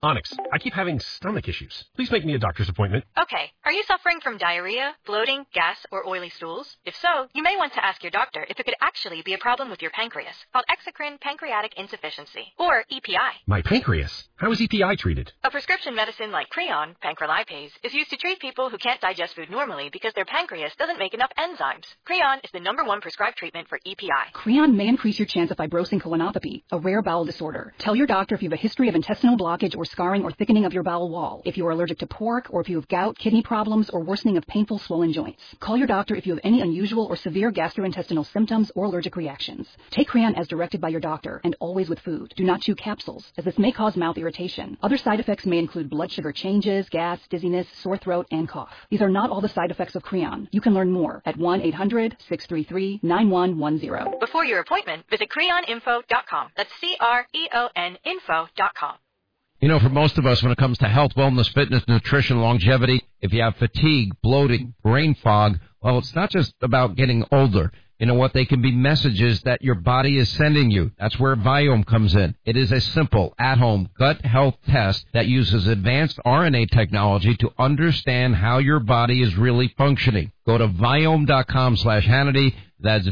Onyx, I keep having stomach issues. Please make me a doctor's appointment. Okay. Are you suffering from diarrhea, bloating, gas, or oily stools? If so, you may want to ask your doctor if it could actually be a problem with your pancreas, called exocrine pancreatic insufficiency, or EPI. My pancreas? How is EPI treated? A prescription medicine like Creon, pancrelipase, is used to treat people who can't digest food normally because their pancreas doesn't make enough enzymes. Creon is the #1 prescribed treatment for EPI. Creon may increase your chance of fibrosing colonopathy, a rare bowel disorder. Tell your doctor if you have a history of intestinal blockage or scarring or thickening of your bowel wall, if you are allergic to pork, or if you have gout, kidney problems, or worsening of painful swollen joints. Call your doctor if you have any unusual or severe gastrointestinal symptoms or allergic reactions. Take Creon as directed by your doctor, and always with food. Do not chew capsules, as this may cause mouth irritation. Other side effects may include blood sugar changes, gas, dizziness, sore throat, and cough. These are not all the side effects of Creon. You can learn more at 1-800-633-9110. Before your appointment, visit creoninfo.com. That's CREON info.com. You know, for most of us, when it comes to health, wellness, fitness, nutrition, longevity, if you have fatigue, bloating, brain fog, well, it's not just about getting older. You know what? They can be messages that your body is sending you. That's where Viome comes in. It is a simple, at-home gut health test that uses advanced RNA technology to understand how your body is really functioning. Go to Viome.com/Hannity. That's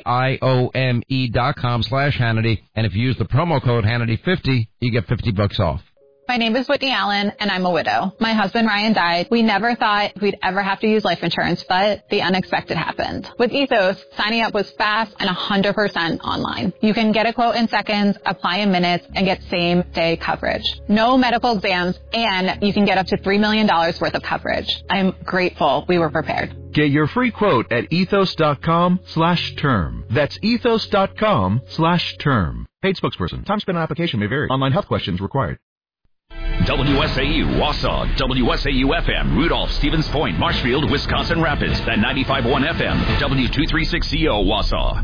VIOME.com/Hannity. And if you use the promo code Hannity50, you get $50 off. My name is Whitney Allen, and I'm a widow. My husband, Ryan, died. We never thought we'd ever have to use life insurance, but the unexpected happened. With Ethos, signing up was fast and 100% online. You can get a quote in seconds, apply in minutes, and get same-day coverage. No medical exams, and you can get up to $3 million worth of coverage. I'm grateful we were prepared. Get your free quote at ethos.com/term. That's ethos.com/term. Paid spokesperson. Time spent on application may vary. Online health questions required. WSAU, Wausau, WSAU-FM, Rudolph, Stevens Point, Marshfield, Wisconsin Rapids, and 95.1 FM, W236CO, Wausau.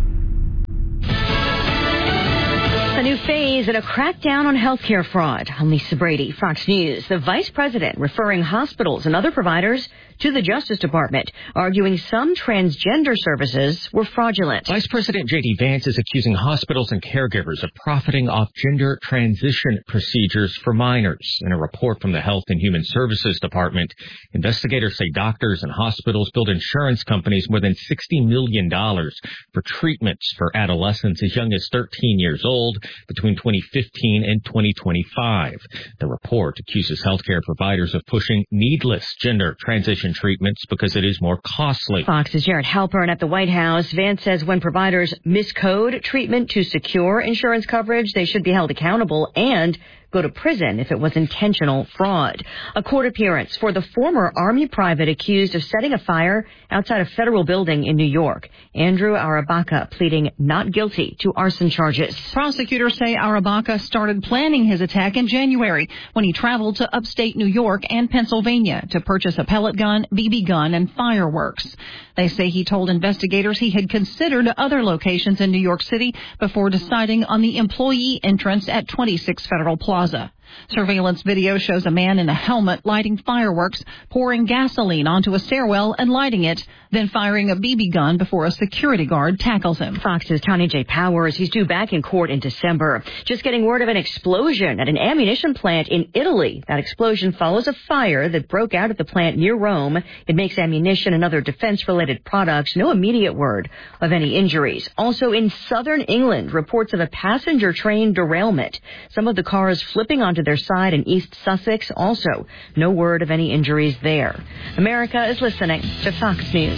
A new phase in a crackdown on healthcare fraud. I'm Lisa Brady, Fox News. The vice president referring hospitals and other providers to the Justice Department, arguing some transgender services were fraudulent. Vice President J.D. Vance is accusing hospitals and caregivers of profiting off gender transition procedures for minors. In a report from the Health and Human Services Department, investigators say doctors and hospitals billed insurance companies more than $60 million for treatments for adolescents as young as 13 years old between 2015 and 2025. The report accuses healthcare providers of pushing needless gender transition treatments because it is more costly. Fox's Jared Halpern at the White House. Vance says when providers miscode treatment to secure insurance coverage, they should be held accountable and go to prison if it was intentional fraud. A court appearance for the former Army private accused of setting a fire outside a federal building in New York. Andrew Arabaka pleading not guilty to arson charges. Prosecutors say Arabaka started planning his attack in January when he traveled to upstate New York and Pennsylvania to purchase a pellet gun, BB gun, and fireworks. They say he told investigators he had considered other locations in New York City before deciding on the employee entrance at 26 Federal Plaza. Surveillance video shows a man in a helmet lighting fireworks, pouring gasoline onto a stairwell and lighting it, then firing a BB gun before a security guard tackles him. Fox's Tony J. Powers, he's due back in court in December. Just getting word of an explosion at an ammunition plant in Italy. That explosion follows a fire that broke out at the plant near Rome. It makes ammunition and other defense-related products. No immediate word of any injuries. Also in southern England, reports of a passenger train derailment. Some of the cars flipping onto their side in East Sussex. Also, no word of any injuries there. America is listening to Fox News.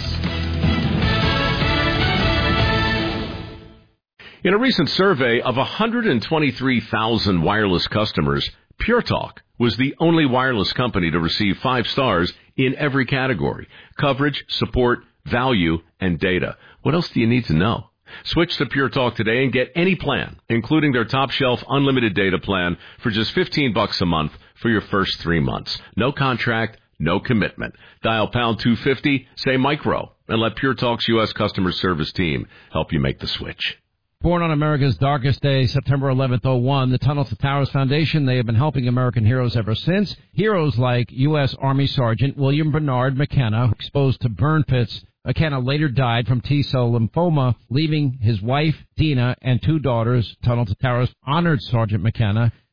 In a recent survey of 123,000 wireless customers, Pure Talk was the only wireless company to receive 5 stars in every category: coverage, support, value, and data. What else do you need to know? Switch to Pure Talk today and get any plan, including their top shelf unlimited data plan, for just $15 a month for your first 3 months. No contract, no commitment. Dial pound 250, say micro, and let Pure Talk's U.S. customer service team help you make the switch. Born on America's darkest day, September 11th, 01, the Tunnel to Towers Foundation, they have been helping American heroes ever since. Heroes like U.S. Army Sergeant William Bernard McKenna, exposed to burn pits. McKenna later died from T-cell lymphoma, leaving his wife, Dina, and 2 daughters. Tunnel to Towers honored Sergeant McKenna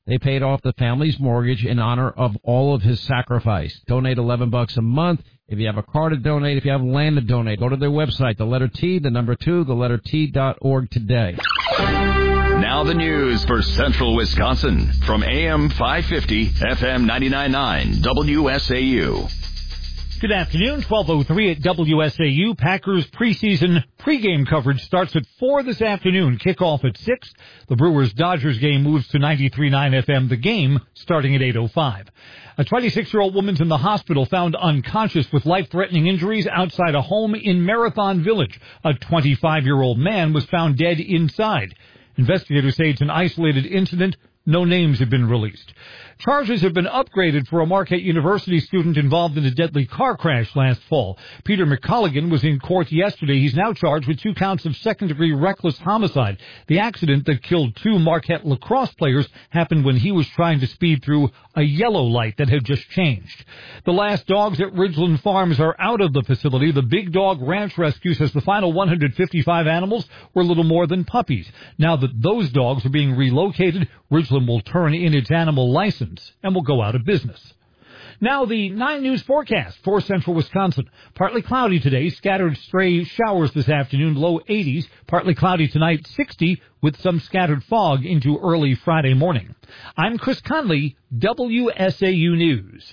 They paid off the family's mortgage in honor of all of his sacrifice. Donate $11 a month. If you have a car to donate, if you have land to donate, go to their website, the letter T, the number 2, the letter T.org today. Now the news for Central Wisconsin from AM 550, FM 99.9, WSAU. Good afternoon, 12:03 at WSAU. Packers preseason pregame coverage starts at 4 this afternoon. Kickoff at 6. The Brewers-Dodgers game moves to 93.9 FM. The game starting at 8:05. A 26-year-old woman's in the hospital found unconscious with life-threatening injuries outside a home in Marathon Village. A 25-year-old man was found dead inside. Investigators say it's an isolated incident. No names have been released. Charges have been upgraded for a Marquette University student involved in a deadly car crash last fall. Peter McColligan was in court yesterday. He's now charged with 2 counts of second-degree reckless homicide. The accident that killed 2 Marquette lacrosse players happened when he was trying to speed through a yellow light that had just changed. The last dogs at Ridgeland Farms are out of the facility. The Big Dog Ranch Rescue says the final 155 animals were little more than puppies. Now that those dogs are being relocated, Ridgeland will turn in its animal license and will go out of business. Now the 9 News forecast for Central Wisconsin. Partly cloudy today, scattered stray showers this afternoon, low 80s. Partly cloudy tonight, 60, with some scattered fog into early Friday morning. I'm Chris Conley, WSAU News.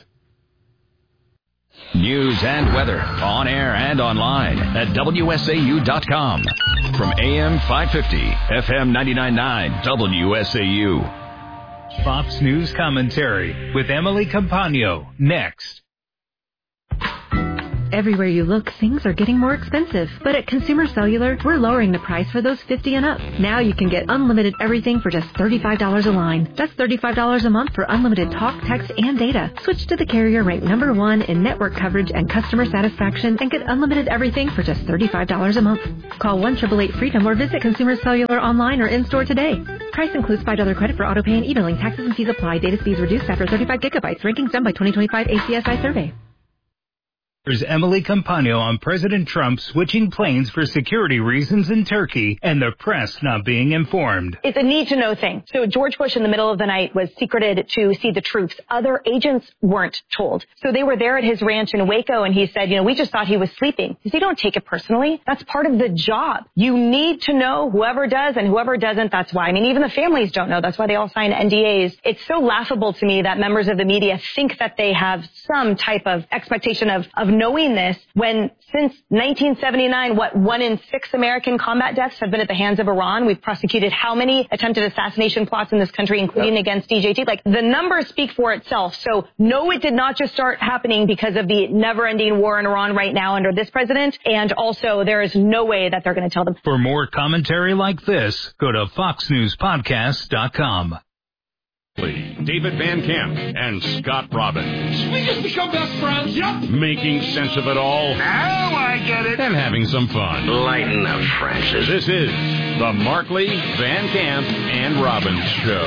News and weather on air and online at WSAU.com. From AM 550, FM 99.9, WSAU. Fox News commentary with Emily Campagno next. Everywhere you look, things are getting more expensive. But at Consumer Cellular, we're lowering the price for those 50 and up. Now you can get unlimited everything for just $35 a line. That's $35 a month for unlimited talk, text, and data. Switch to the carrier ranked #1 in network coverage and customer satisfaction and get unlimited everything for just $35 a month. Call 1-888-FREEDOM or visit Consumer Cellular online or in-store today. Price includes $5 credit for auto pay and e-billing. Taxes and fees apply. Data speeds reduced after 35 gigabytes. Rankings done by 2025 ACSI survey. Here's Emily Campagno on President Trump switching planes for security reasons in Turkey and the press not being informed. It's a need-to-know thing. So George Bush in the middle of the night was secreted to see the troops. Other agents weren't told. So they were there at his ranch in Waco, and he said, we just thought he was sleeping. He said, don't take it personally. That's part of the job. You need to know whoever does and whoever doesn't. That's why. Even the families don't know. That's why they all sign NDAs. It's so laughable to me that members of the media think that they have some type of expectation of knowing this when since 1979, 1 in 6 American combat deaths have been at the hands of Iran. We've prosecuted how many attempted assassination plots in this country, including against DJT. The numbers speak for itself. So no, it did not just start happening because of the never-ending war in Iran right now under this president. And also, there is no way that they're going to tell them. For more commentary like this, go to foxnewspodcast.com. David Van Camp and Scott Robbins. We just become best friends, yep. Making sense of it all. Now I get it. And having some fun. Lighten up, Francis. This is the Markley, Van Camp, and Robbins Show.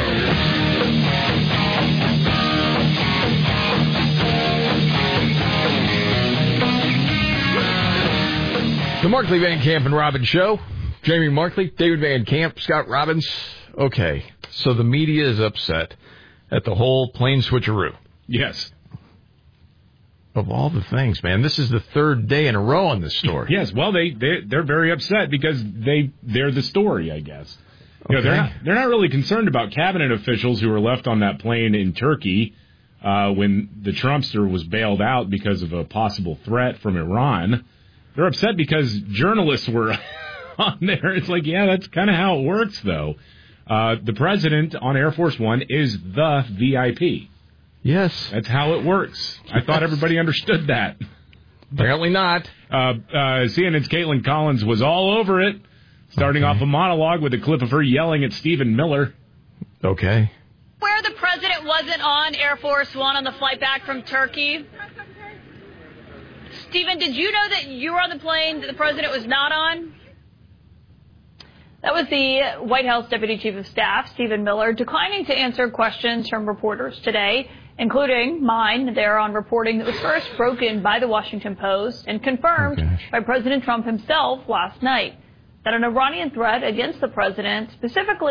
The Markley, Van Camp, and Robbins Show. Jamie Markley, David Van Camp, Scott Robbins. Okay, so the media is upset at the whole plane switcheroo. Yes. Of all the things, man, this is the 3rd day in a row on this story. Yes, well, they're very upset because they're the story, I guess. Okay. They're not really concerned about cabinet officials who were left on that plane in Turkey when the Trumpster was bailed out because of a possible threat from Iran. They're upset because journalists were on there. It's that's kind of how it works, though. The president on Air Force One is the VIP. Yes. That's how it works. Yes. I thought everybody understood that. Apparently not. CNN's Caitlin Collins was all over it, starting off a monologue with a clip of her yelling at Stephen Miller. Okay. Where the president wasn't on Air Force One on the flight back from Turkey. Stephen, did you know that you were on the plane that the president was not on? That was the White House Deputy Chief of Staff, Stephen Miller, declining to answer questions from reporters today, including mine there on reporting that was first broken by the Washington Post and confirmed by President Trump himself last night, that an Iranian threat against the president, specifically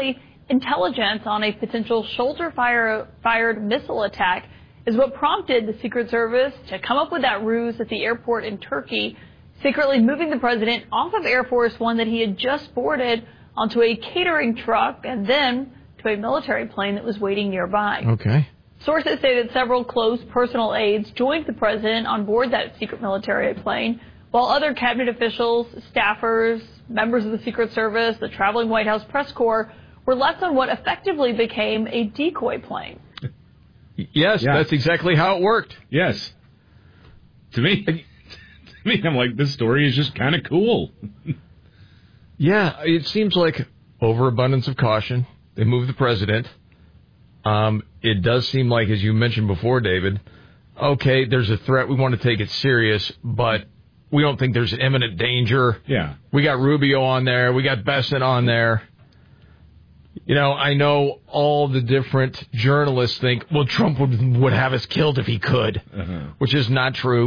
intelligence on a potential shoulder-fired missile attack is what prompted the Secret Service to come up with that ruse at the airport in Turkey, secretly moving the president off of Air Force One that he had just boarded onto a catering truck and then to a military plane that was waiting nearby. Okay. Sources say that several close personal aides joined the president on board that secret military plane, while other cabinet officials, staffers, members of the Secret Service, the traveling White House press corps were left on what effectively became a decoy plane. Yes, that's exactly how it worked. Yes. To me, I'm like, this story is just kind of cool. Yeah, it seems like overabundance of caution. They moved the president. It does seem like, as you mentioned before, David, okay, there's a threat. We want to take it serious, but we don't think there's imminent danger. Yeah. We got Rubio on there. We got Bessent on there. You know, I know all the different journalists think, well, Trump would have us killed if he could, which is not true.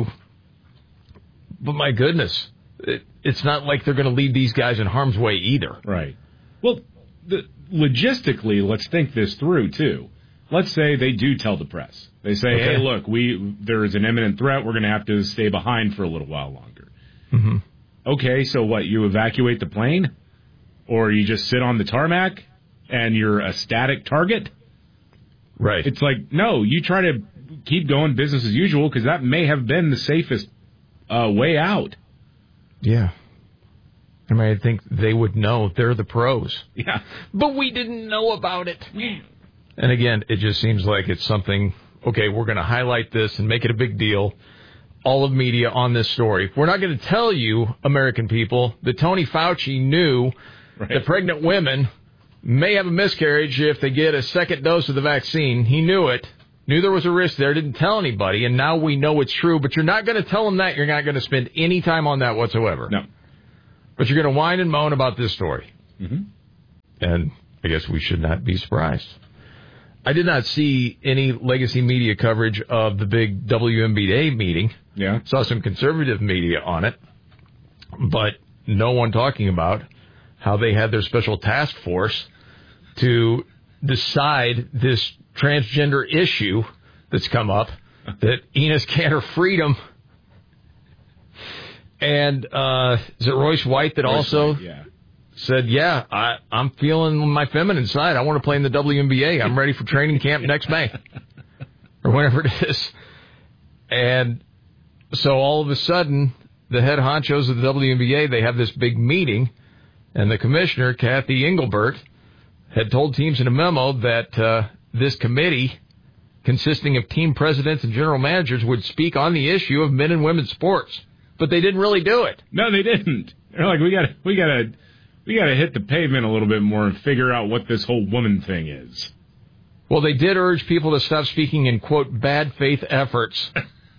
But my goodness, it's not like they're going to leave these guys in harm's way either. Right. Well, logistically, let's think this through, too. Let's say they do tell the press. They say, hey, look, there is an imminent threat. We're going to have to stay behind for a little while longer. Mm-hmm. Okay, so what, you evacuate the plane? Or you just sit on the tarmac and you're a static target? Right. It's like, no, you try to keep going business as usual because that may have been the safest way out. Yeah. I mean, I think they would know. They're the pros. Yeah. But we didn't know about it. And again, it just seems like it's something, okay, we're going to highlight this and make it a big deal. All of media on this story. We're not going to tell you, American people, that Tony Fauci knew that pregnant women may have a miscarriage if they get a second dose of the vaccine. He knew it. Knew there was a risk there. Didn't tell anybody. And now we know it's true. But you're not going to tell them that. You're not going to spend any time on that whatsoever. No. But you're going to whine and moan about this story. Mm-hmm. And I guess we should not be surprised. I did not see any legacy media coverage of the big WNBA meeting. Yeah. Saw some conservative media on it, but no one talking about how they had their special task force to decide this transgender issue that's come up, that Enos Cantor Freedom and is it Royce White that also said, I'm feeling my feminine side. I want to play in the WNBA. I'm ready for training camp next May or whenever it is. And so all of a sudden, the head honchos of the WNBA, they have this big meeting, and the commissioner, Kathy Engelbert, had told teams in a memo that this committee, consisting of team presidents and general managers, would speak on the issue of men and women's sports. But they didn't really do it. No, they didn't. They're like, we gotta hit the pavement a little bit more and figure out what this whole woman thing is. Well, they did urge people to stop speaking in, quote, bad faith efforts.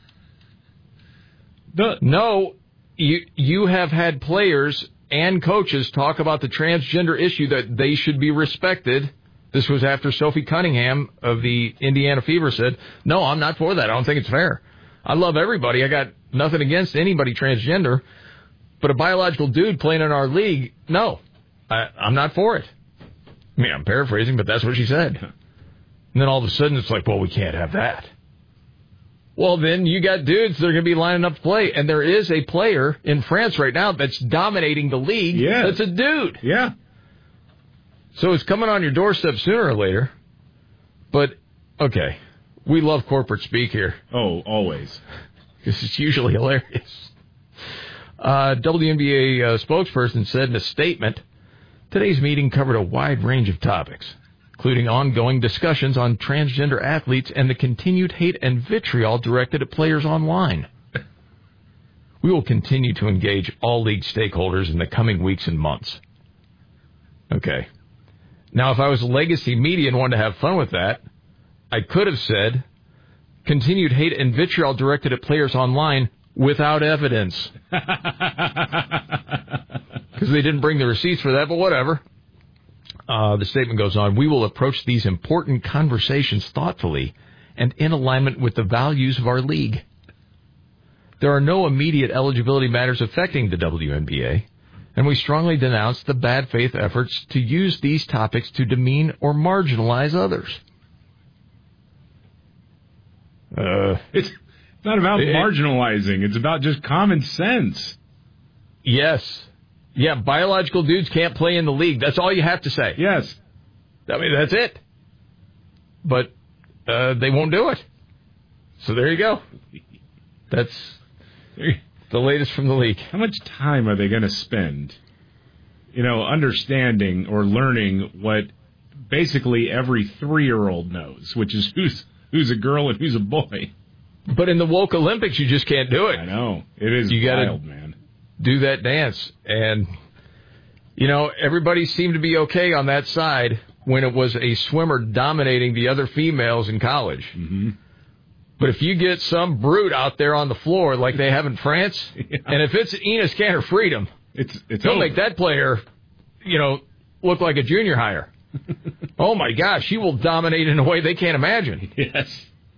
No, you have had players and coaches talk about the transgender issue, that they should be respected. This was after Sophie Cunningham of the Indiana Fever said, no, I'm not for that. I don't think it's fair. I love everybody. I got nothing against anybody transgender. But a biological dude playing in our league, no, I'm not for it. I mean, I'm paraphrasing, but that's what she said. And then all of a sudden it's like, well, we can't have that. Well, then you got dudes that are going to be lining up to play. And there is a player in France right now that's dominating the league. Yeah. That's a dude. Yeah. So it's coming on your doorstep sooner or later. But, okay, we love corporate speak here. Oh, always. Because it's usually hilarious. WNBA spokesperson said in a statement, today's meeting covered a wide range of topics, including ongoing discussions on transgender athletes and the continued hate and vitriol directed at players online. We will continue to engage all league stakeholders in the coming weeks and months. Okay. Now, if I was legacy media and wanted to have fun with that, I could have said, continued hate and vitriol directed at players online without evidence. Because they didn't bring the receipts for that, but whatever. The statement goes on, we will approach these important conversations thoughtfully and in alignment with the values of our league. There are no immediate eligibility matters affecting the WNBA, and we strongly denounce the bad faith efforts to use these topics to demean or marginalize others. It's not about marginalizing. It's about just common sense. Yes. Yeah, biological dudes can't play in the league. That's all you have to say. Yes. I mean, that's it. But they won't do it. So there you go. That's the latest from the league. How much time are they going to spend, understanding or learning what basically every 3-year-old knows, which is who's a girl and who's a boy? But in the woke Olympics, you just can't do it. I know. It is wild, man. Do that dance. And, everybody seemed to be okay on that side when it was a swimmer dominating the other females in college. Mm-hmm. But if you get some brute out there on the floor like they have in France, and if it's Ines Kanter Freedom, they'll make that player, look like a junior hire. Oh, my gosh, she will dominate in a way they can't imagine. Yes.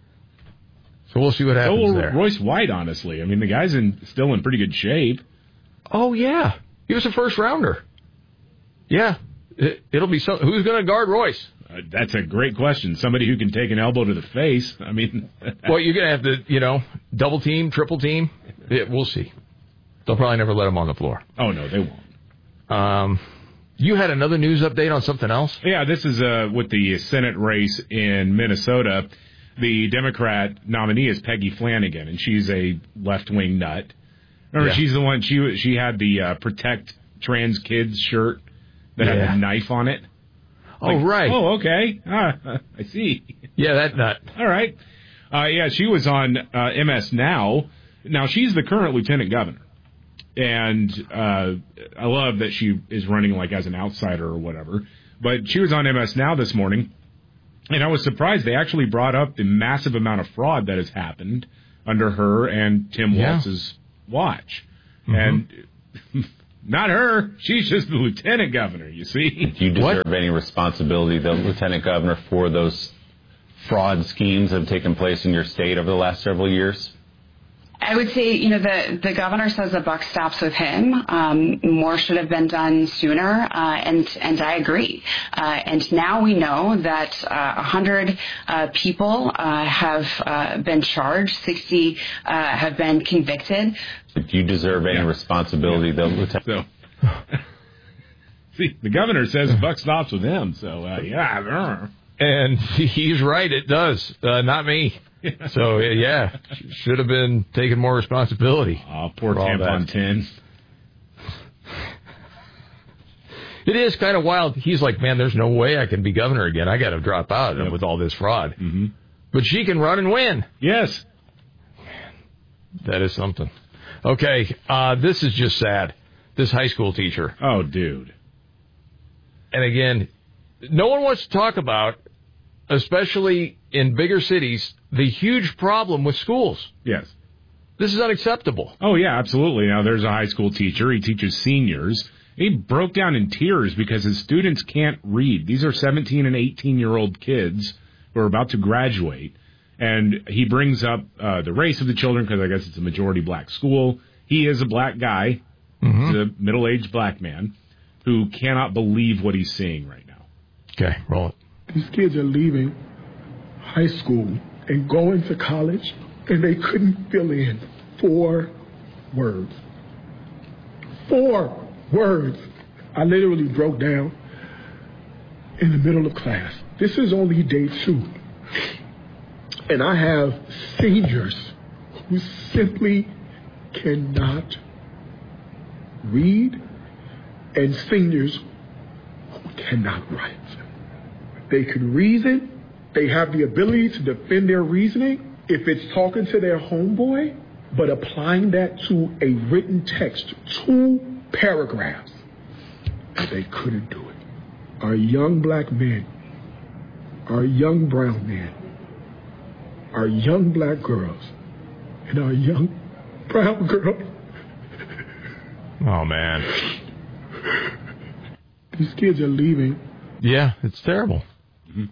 So we'll see what happens so will there. Royce White, honestly. I mean, the guy's still in pretty good shape. Oh, yeah. He was a first-rounder. Yeah. It'll be who's going to guard Royce? That's a great question. Somebody who can take an elbow to the face. I mean... Well, you're going to have to, double team, triple team. We'll see. They'll probably never let him on the floor. Oh, no, they won't. You had another news update on something else? Yeah, this is with the Senate race in Minnesota. The Democrat nominee is Peggy Flanagan, and she's a left-wing nut. Remember, she's the one, she had the Protect Trans Kids shirt that had a knife on it. Right. Oh, okay. I see. Yeah, that nut. All right. She was on MS Now. Now, she's the current lieutenant governor. And I love that she is running like as an outsider or whatever. But she was on MS Now this morning. And I was surprised they actually brought up the massive amount of fraud that has happened under her and Tim Walz's watch. Mm-hmm. And not her. She's just the lieutenant governor, you see. Do you deserve any responsibility, the lieutenant governor, for those fraud schemes that have taken place in your state over the last several years? I would say, the governor says the buck stops with him. More should have been done sooner, and I agree. And now we know that 100 people have been charged, 60 have been convicted. Do you deserve any responsibility, though, Lieutenant? See, the governor says the buck stops with him, so, And he's right, it does. Not me. So, should have been taking more responsibility. Oh, poor Tampon 10. It is kind of wild. He's like, man, there's no way I can be governor again. I got to drop out with all this fraud. Mm-hmm. But she can run and win. Yes. That is something. Okay, this is just sad. This high school teacher. Oh, dude. And again, no one wants to talk about, especially in bigger cities, the huge problem with schools. Yes. This is unacceptable. Oh, yeah, absolutely. Now, there's a high school teacher. He teaches seniors. He broke down in tears because his students can't read. These are 17 and 18-year-old kids who are about to graduate. And he brings up the race of the children because I guess it's a majority black school. He is a black guy. Mm-hmm. He's a middle-aged black man who cannot believe what he's seeing right now. Okay, roll it. These kids are leaving high school and going to college, and they couldn't fill in 4 words. 4 words. I literally broke down in the middle of class. This is only day 2. And I have seniors who simply cannot read and seniors who cannot write. They can reason. They have the ability to defend their reasoning if it's talking to their homeboy, but applying that to a written text, 2 paragraphs, they couldn't do it. Our young black men, our young brown men, our young black girls, and our young brown girls. Oh, man. These kids are leaving. Yeah, it's terrible. Mm-hmm.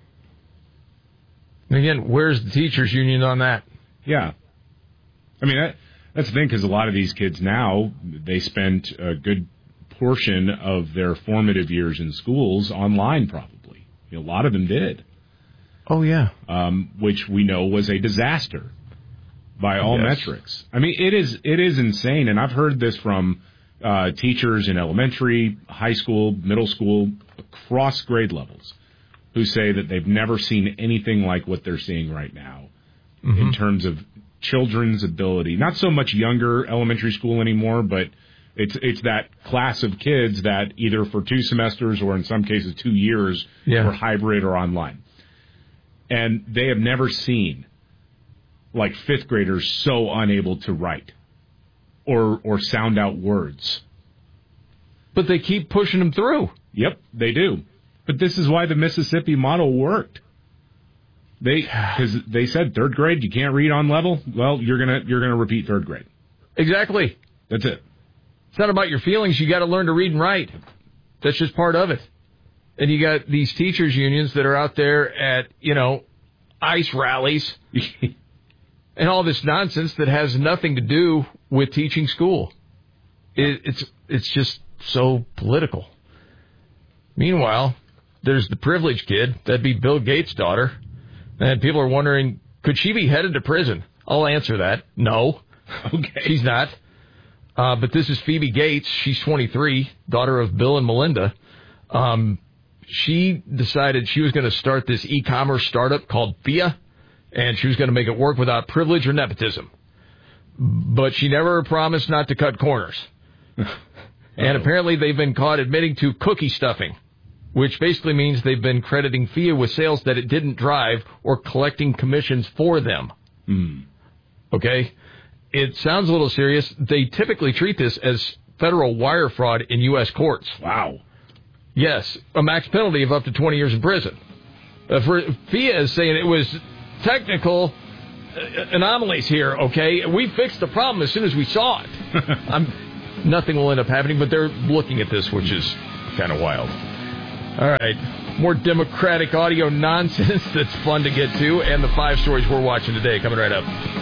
And again, where's the teachers' union on that? Yeah. I mean, that's the thing, because a lot of these kids now, they spent a good portion of their formative years in schools online, probably. A lot of them did. Oh, yeah. Which we know was a disaster by all metrics. I mean, it is insane, and I've heard this from teachers in elementary, high school, middle school, across grade levels, who say that they've never seen anything like what they're seeing right now in terms of children's ability. Not so much younger elementary school anymore, but it's that class of kids that either for 2 semesters or in some cases 2 years were hybrid or online. And they have never seen like 5th graders so unable to write or sound out words. But they keep pushing them through. Yep, they do. But this is why the Mississippi model worked. Because they said 3rd grade you can't read on level. Well, you're gonna repeat 3rd grade. Exactly. That's it. It's not about your feelings. You got to learn to read and write. That's just part of it. And you got these teachers unions that are out there at ICE rallies and all this nonsense that has nothing to do with teaching school. It's just so political. Meanwhile, there's the privileged kid. That'd be Bill Gates' daughter. And people are wondering, could she be headed to prison? I'll answer that. No. Okay. She's not. But this is Phoebe Gates. She's 23, daughter of Bill and Melinda. She decided she was going to start this e-commerce startup called FIA, and she was going to make it work without privilege or nepotism. But she never promised not to cut corners. And apparently they've been caught admitting to cookie stuffing, which basically means they've been crediting FIA with sales that it didn't drive or collecting commissions for them. Okay? It sounds a little serious. They typically treat this as federal wire fraud in U.S. courts. Wow. Yes, a max penalty of up to 20 years in prison. FIA is saying it was technical anomalies here, okay? We fixed the problem as soon as we saw it. Nothing will end up happening, but they're looking at this, which is kind of wild. All right, more Democratic audio nonsense that's fun to get to, and the 5 stories we're watching today coming right up.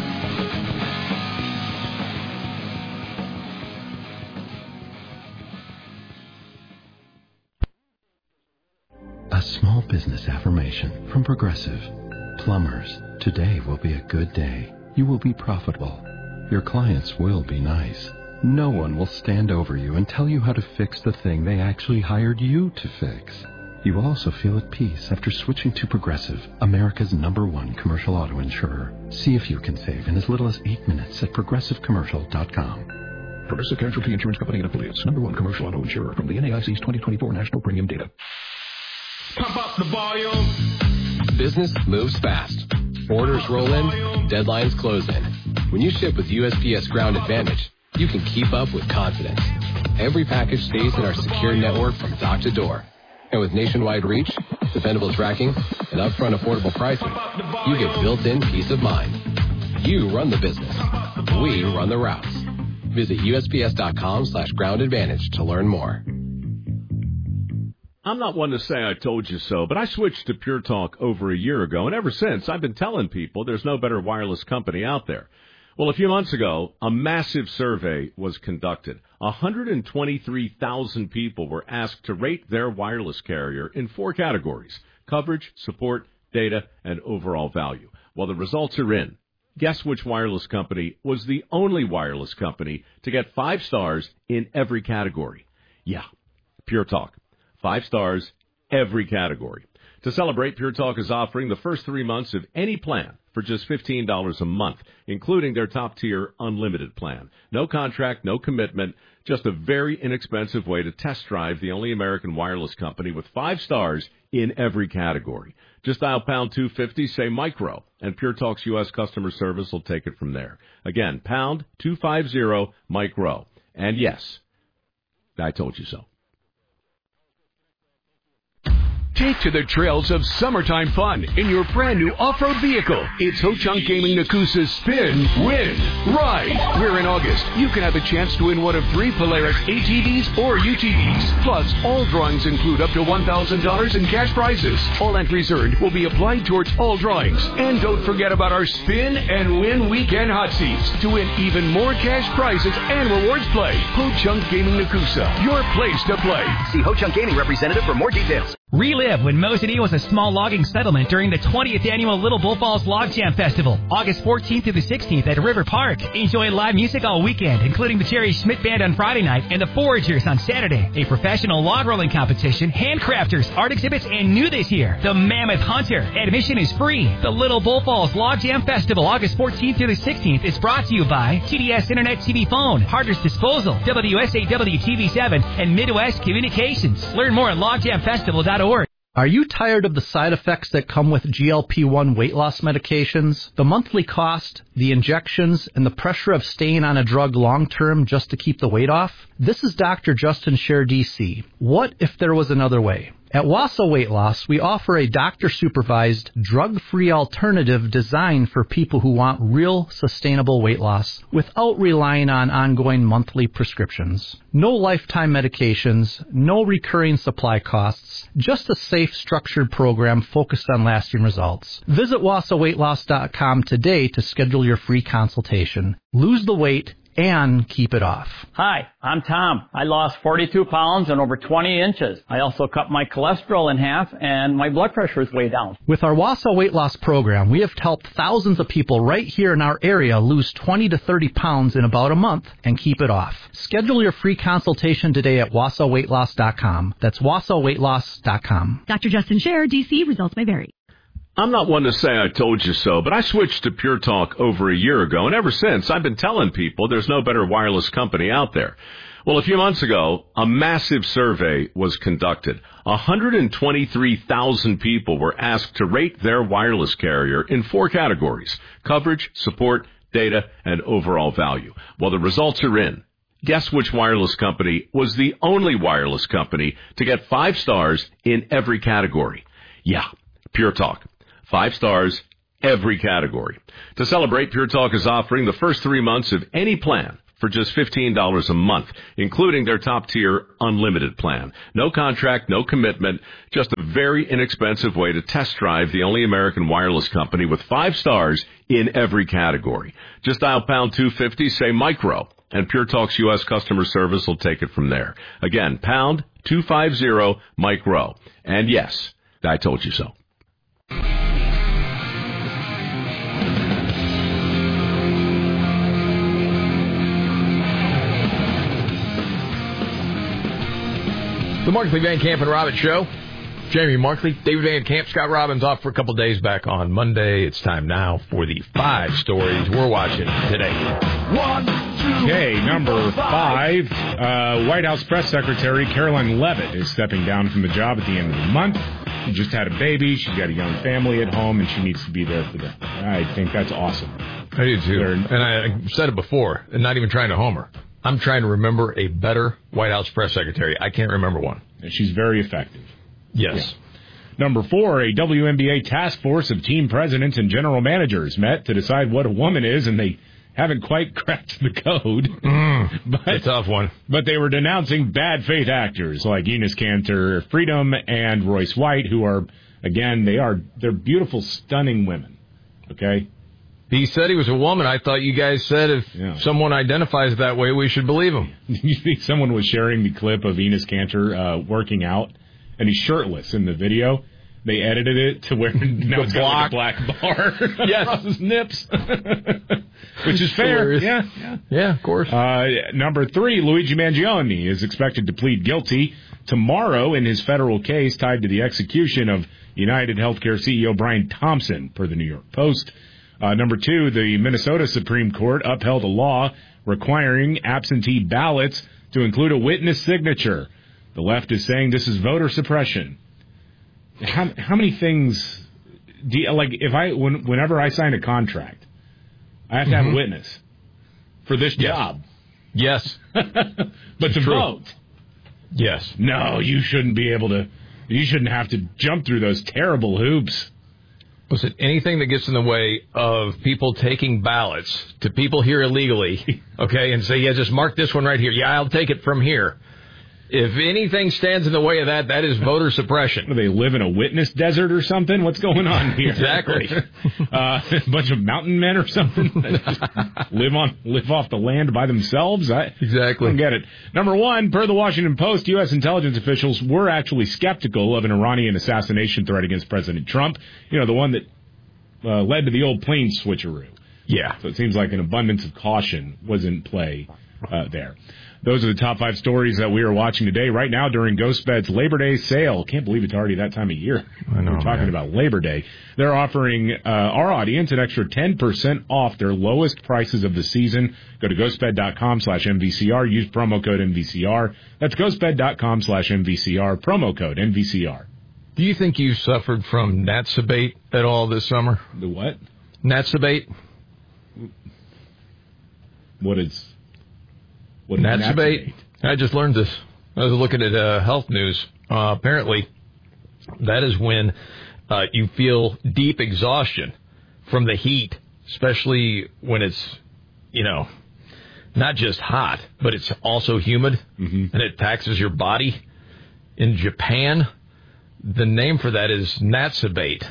A small business affirmation from Progressive. Plumbers, today will be a good day. You will be profitable. Your clients will be nice. No one will stand over you and tell you how to fix the thing they actually hired you to fix. You will also feel at peace after switching to Progressive, America's #1 commercial auto insurer. See if you can save in as little as 8 minutes at progressivecommercial.com. Progressive Casualty Insurance Company and Affiliates, #1 commercial auto insurer from the NAIC's 2024 National Premium Data. Pump up the volume. Business moves fast. Orders roll in, deadlines close in. When you ship with USPS Ground Advantage, you can keep up with confidence. Every package stays in our secure network from dock to door. And with nationwide reach, dependable tracking, and upfront affordable pricing, you get built-in peace of mind. You run the business. We run the routes. Visit USPS.com/Ground Advantage to learn more. I'm not one to say I told you so, but I switched to Pure Talk over a year ago, and ever since I've been telling people there's no better wireless company out there. Well, a few months ago, a massive survey was conducted. 123,000 people were asked to rate their wireless carrier in 4 categories: coverage, support, data, and overall value. Well, the results are in. Guess which wireless company was the only wireless company to get 5 stars in every category? Yeah, Pure Talk. 5 stars, every category. To celebrate, Pure Talk is offering the first 3 months of any plan for just $15 a month, including their top-tier unlimited plan. No contract, no commitment, just a very inexpensive way to test drive the only American wireless company with 5 stars in every category. Just dial pound 250, say micro, and Pure Talk's U.S. customer service will take it from there. Again, pound 250, micro. And yes, I told you so. Take to the trails of summertime fun in your brand new off-road vehicle. It's Ho-Chunk Gaming Nakusa's Spin, Win, Ride. Where in August, you can have a chance to win one of 3 Polaris ATVs or UTVs. Plus, all drawings include up to $1,000 in cash prizes. All entries earned will be applied towards all drawings. And don't forget about our Spin and Win Weekend Hot Seats to win even more cash prizes and rewards play. Ho-Chunk Gaming Nakusa, your place to play. See Ho-Chunk Gaming representative for more details. Relive when Mo City was a small logging settlement during the 20th annual Little Bull Falls Log Jam Festival, August 14th through the 16th at River Park. Enjoy live music all weekend, including the Jerry Schmidt Band on Friday night and the Foragers on Saturday. A professional log rolling competition, handcrafters, art exhibits, and new this year, the Mammoth Hunter. Admission is free. The Little Bull Falls Log Jam Festival, August 14th through the 16th, is brought to you by TDS Internet TV Phone, Harders Disposal, WSAW TV7, and Midwest Communications. Learn more at logjamfestival.org. Are you tired of the side effects that come with GLP-1 weight loss medications? The monthly cost, the injections, and the pressure of staying on a drug long-term just to keep the weight off? This is Dr. Justin Scher, DC. What if there was another way? At Wausau Weight Loss, we offer a doctor-supervised, drug-free alternative designed for people who want real, sustainable weight loss without relying on ongoing monthly prescriptions. No lifetime medications, no recurring supply costs, just a safe, structured program focused on lasting results. Visit WausauWeightLoss.com today to schedule your free consultation. Lose the weight and keep it off. Hi, I'm Tom. I lost 42 pounds and over 20 inches. I also cut my cholesterol in half and my blood pressure is way down. With our Wausau Weight Loss program, we have helped thousands of people right here in our area lose 20 to 30 pounds in about a month and keep it off. Schedule your free consultation today at WausauWeightLoss.com. That's WausauWeightLoss.com. Dr. Justin Scher, DC. Results may vary. I'm not one to say I told you so, but I switched to Pure Talk over a year ago, and ever since, I've been telling people there's no better wireless company out there. Well, a few months ago, a massive survey was conducted. 123,000 people were asked to rate their wireless carrier in 4 categories: coverage, support, data, and overall value. Well, the results are in. Guess which wireless company was the only wireless company to get 5 stars in every category? Yeah, Pure Talk. 5 stars, every category. To celebrate, Pure Talk is offering the first 3 months of any plan for just $15 a month, including their top-tier unlimited plan. No contract, no commitment, just a very inexpensive way to test drive the only American wireless company with 5 stars in every category. Just dial pound 250, say micro, and Pure Talk's U.S. customer service will take it from there. Again, pound 250 micro. And yes, I told you so. The Markley, Van Camp, and Robbins Show. Jamie Markley, David Van Camp, Scott Robbins off for a couple days back on Monday. It's time now for the 5 stories we're watching today. 1, 2. Okay, number 5. White House Press Secretary Caroline Leavitt is stepping down from the job at the end of the month. She just had a baby. She's got a young family at home, and she needs to be there for them. I think that's awesome. I do, too. And I said it before, and not even trying to homer. I'm trying to remember a better White House press secretary. I can't remember one. And she's very effective. Yes. Yeah. Number 4, a WNBA task force of team presidents and general managers met to decide what a woman is, and they haven't quite cracked the code. A tough one. But they were denouncing bad faith actors like Eunice Cantor, Freedom, and Royce White, who are, again, they're beautiful, stunning women. Okay? He said he was a woman. I thought you guys said if someone identifies that way, we should believe him. You think someone was sharing the clip of Eunice Cantor working out, and he's shirtless in the video? They edited it to where now it's got like a black bar across his nips, which is fair. Yeah, of course. Number 3, Luigi Mangione is expected to plead guilty tomorrow in his federal case tied to the execution of United Healthcare CEO Brian Thompson, per the New York Post. Number 2, the Minnesota Supreme Court upheld a law requiring absentee ballots to include a witness signature. The left is saying this is voter suppression. How many things do you, like, whenever I sign a contract, I have to have a witness for this job? Yes. But to vote? Yes. No, you shouldn't be able to You shouldn't have to jump through those terrible hoops. Listen, anything that gets in the way of people taking ballots to people here illegally, okay, and say, yeah, just mark this one right here. Yeah, I'll take it from here. If anything stands in the way of that, that is voter suppression. Do they live in a witness desert or something? What's going on here? Exactly. A bunch of mountain men or something that just live off the land by themselves? Exactly. I don't get it. Number one, per the Washington Post, U.S. intelligence officials were actually skeptical of an Iranian assassination threat against President Trump. You know, the one that led to the old plane switcheroo. Yeah. So it seems like an abundance of caution was in play there. Those are the top 5 stories that we are watching today. Right now, during GhostBed's Labor Day sale, can't believe it's already that time of year. I know, we're talking about Labor Day. They're offering our audience an extra 10% off their lowest prices of the season. Go to ghostbed.com/MVCR. Use promo code MVCR. That's ghostbed.com/MVCR. Promo code MVCR. Do you think you suffered from Natsabate at all this summer? The what? Natsabate. What is Natsabate? I just learned this. I was looking at health news. Apparently, that is when you feel deep exhaustion from the heat, especially when it's, not just hot, but it's also humid, and it taxes your body. In Japan, the name for that is Natsabate.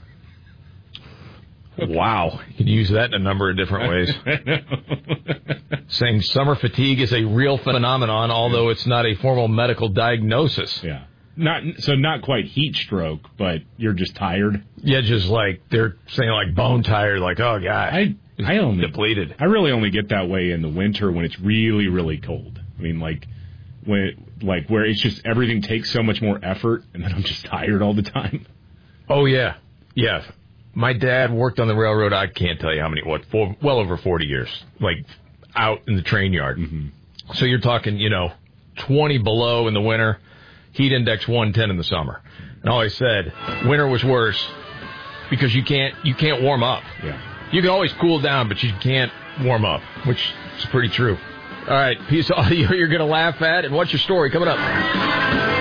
Wow. You can use that in a number of different ways. Saying summer fatigue is a real phenomenon, although it's not a formal medical diagnosis. Yeah. Not quite heat stroke, but you're just tired. Yeah, just like they're saying like bone tired, like, oh, God. I only depleted. I really only get that way in the winter when it's really, really cold. I mean, where it's just everything takes so much more effort, and then I'm just tired all the time. Oh, yeah. Yeah. My dad worked on the railroad, I can't tell you how many, well over 40 years, like out in the train yard. Mm-hmm. So you're talking, 20 below in the winter, heat index 110 in the summer. And I always said, winter was worse because you can't warm up. Yeah. You can always cool down, but you can't warm up, which is pretty true. All right, piece of audio you're going to laugh at, and what's your story coming up?